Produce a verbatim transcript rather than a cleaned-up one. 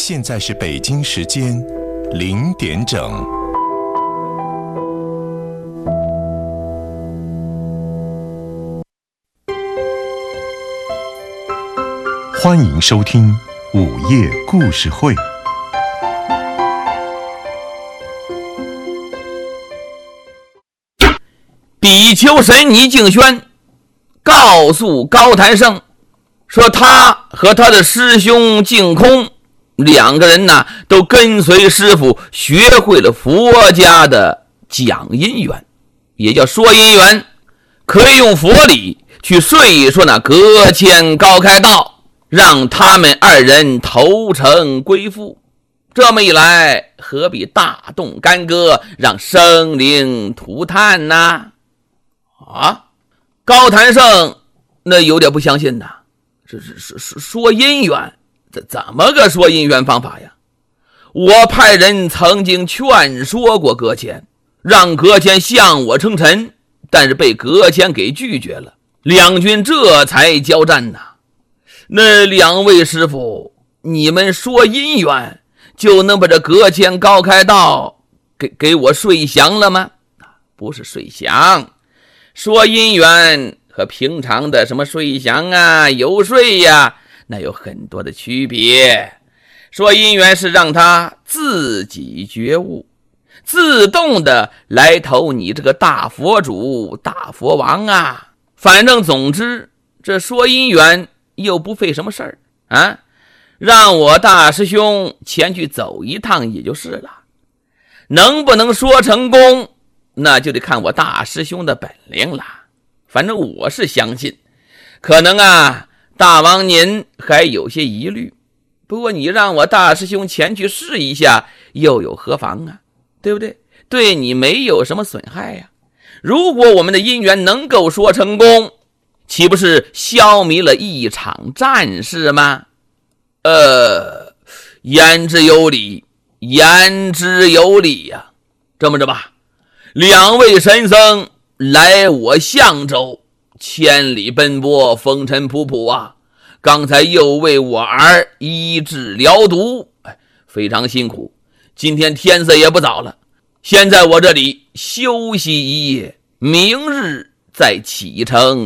现在是北京时间零点整。欢迎收听午夜故事会。 比丘神尼敬轩告诉高谭胜说，他和他的师兄净空两个人呢，都跟随师父学会了佛家的讲因缘，也叫说因缘，可以用佛理去说说那阁迁高开道，让他们二人投诚归附。这么一来，何必大动干戈，让生灵涂炭呢？啊，高谭胜那有点不相信呐，这是说说因缘，这怎么个说因缘方法呀？我派人曾经劝说过阁迁，让阁迁向我称臣，但是被阁迁给拒绝了，两军这才交战呐。那两位师傅，你们说因缘，就能把这阁迁高开道给给我说降了吗？不是说降，说因缘和平常的什么说降啊、游说呀，那有很多的区别。说因缘是让他自己觉悟，自动的来投你这个大佛主、大佛王啊。反正总之，这说因缘又不费什么事儿啊，让我大师兄前去走一趟也就是了。能不能说成功，那就得看我大师兄的本领了。反正我是相信，可能啊，大王您还有些疑虑，不过你让我大师兄前去试一下，又有何妨啊？对不对？对你没有什么损害呀。如果我们的姻缘能够说成功，岂不是消弭了一场战事吗？呃，言之有理，言之有理呀、啊。这么着吧，两位神僧来我相州，千里奔波，风尘仆仆啊！刚才又为我儿医治疗毒，非常辛苦。今天天色也不早了，先在我这里休息一夜，明日再启程